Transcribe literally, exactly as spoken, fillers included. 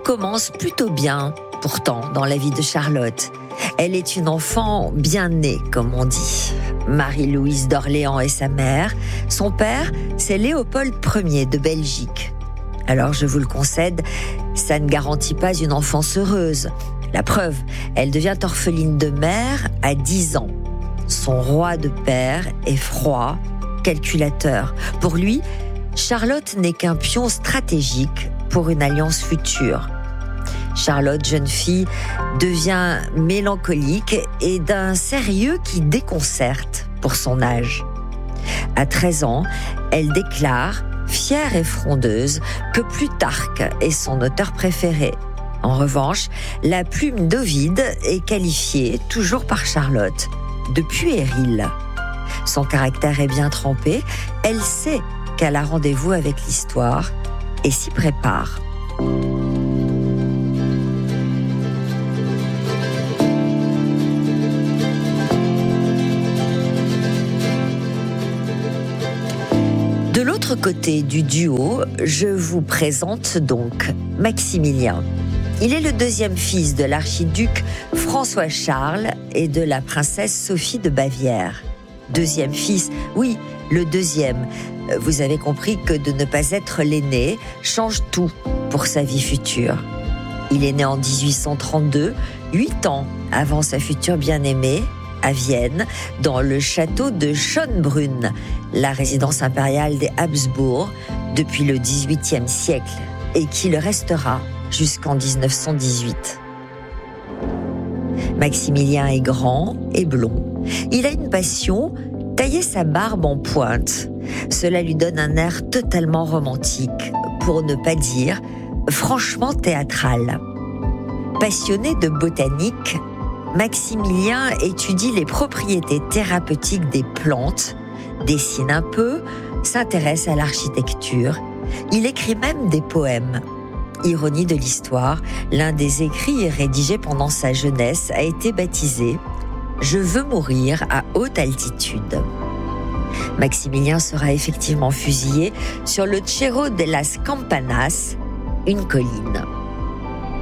commence plutôt bien, pourtant, dans la vie de Charlotte. Elle est une enfant bien née, comme on dit. Marie-Louise d'Orléans est sa mère. Son père, c'est Léopold Ier de Belgique. Alors, je vous le concède, ça ne garantit pas une enfance heureuse. La preuve, elle devient orpheline de mère à dix ans. Son roi de père est froid, calculateur. Pour lui, Charlotte n'est qu'un pion stratégique pour une alliance future. Charlotte, jeune fille, devient mélancolique et d'un sérieux qui déconcerte pour son âge. À treize ans, elle déclare, fière et frondeuse, que Plutarque est son auteur préféré. En revanche, la plume d'Ovide est qualifiée, toujours par Charlotte, de puérile. Son caractère est bien trempé, elle sait qu'elle a rendez-vous avec l'histoire et s'y prépare. De l'autre côté du duo, je vous présente donc Maximilien. Il est le deuxième fils de l'archiduc François-Charles et de la princesse Sophie de Bavière. Deuxième fils, oui, le deuxième. Vous avez compris que de ne pas être l'aîné change tout pour sa vie future. Il est né en dix-huit cent trente-deux, huit ans avant sa future bien-aimée, à Vienne, dans le château de Schönbrunn, la résidence impériale des Habsbourg, depuis le dix-huitième siècle, et qui le restera jusqu'en dix-neuf cent dix-huit. Maximilien est grand et blond. Il a une passion, tailler sa barbe en pointe. Cela lui donne un air totalement romantique, pour ne pas dire franchement théâtral. Passionné de botanique, Maximilien étudie les propriétés thérapeutiques des plantes, dessine un peu, s'intéresse à l'architecture. Il écrit même des poèmes. Ironie de l'histoire, l'un des écrits rédigés pendant sa jeunesse a été baptisé « Je veux mourir à haute altitude ». Maximilien sera effectivement fusillé sur le Cerro de las Campanas, une colline.